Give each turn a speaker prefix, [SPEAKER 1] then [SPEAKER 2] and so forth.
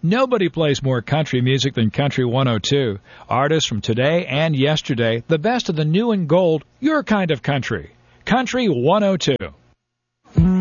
[SPEAKER 1] Nobody plays more country music than Country 102. Artists from today and yesterday, the best of the new and gold, your kind of country. Country 102.